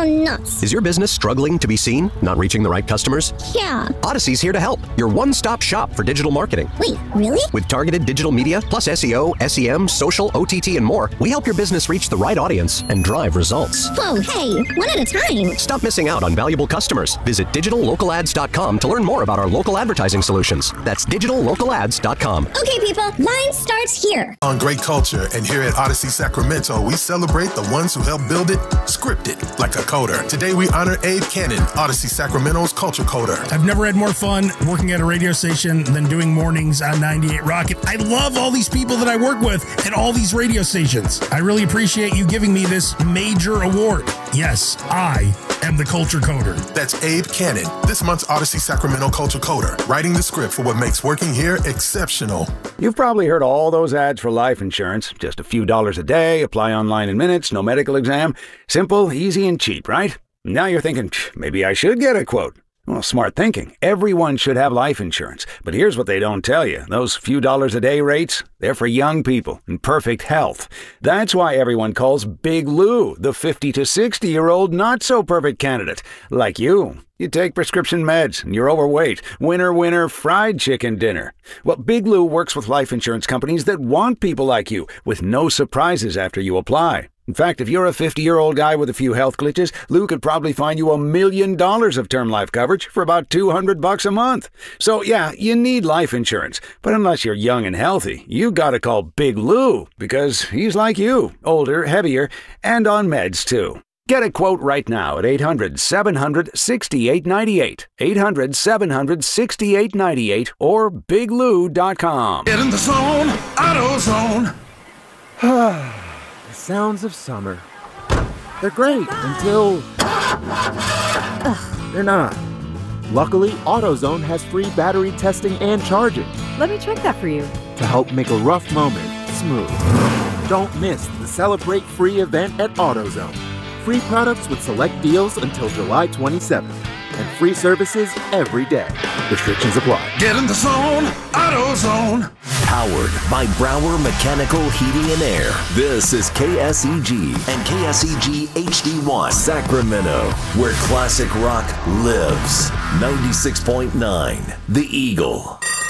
nuts. Is your business struggling to be seen? Not reaching the right customers? Yeah. Odyssey's here to help. Your one-stop shop for digital marketing. Wait, really? With targeted digital media, plus SEO, SEM, social, OTT, and more, we help your business reach the right audience and drive results. Whoa, hey, one at a time. Stop missing out on valuable customers. Visit digitallocalads.com to learn more about our local advertising solutions. That's digitallocalads.com. Okay, people, line starts here. On great culture, and here at Odyssey Sacramento, we celebrate the ones who helped build it, script it like a coder. Today we honor Abe Cannon, Odyssey Sacramento's culture coder. I've never had more fun working at a radio station than doing mornings on 98 Rocket. I love all these people that I work with at all these radio stations. I really appreciate you giving me this major award. Yes, I am the culture coder. That's Abe Cannon, this month's Odyssey Sacramento culture coder, writing the script for what makes working here exceptional. You've probably heard all those ads for life insurance. Just a few dollars a day, apply online in minutes, no medical exam. Simple, easy, and cheap, right? Now you're thinking, maybe I should get a quote. Well, smart thinking. Everyone should have life insurance. But here's what they don't tell you. Those few dollars a day rates, they're for young people in perfect health. That's why everyone calls Big Lou the 50 to 60-year-old not-so-perfect candidate. Like you. You take prescription meds and you're overweight. Winner, winner, fried chicken dinner. Well, Big Lou works with life insurance companies that want people like you with no surprises after you apply. In fact, if you're a 50-year-old guy with a few health glitches, Lou could probably find you $1 million of term life coverage for about $200 a month. So yeah, you need life insurance. But unless you're young and healthy, you gotta call Big Lou because he's like you, older, heavier, and on meds too. Get a quote right now at 800-700-6898, 800-700-6898, or biglou.com. Get in the zone, AutoZone. Sounds of summer. They're great until they're not. Luckily, AutoZone has free battery testing and charging Let me check that for you. to help make a rough moment smooth. Don't miss the Celebrate Free event at AutoZone. Free products with select deals until July 27th. And free services every day. Restrictions apply. Get in the zone, AutoZone. Powered by Brower Mechanical Heating and Air. This is KSEG and KSEG HD1 Sacramento, where classic rock lives. 96.9, The Eagle.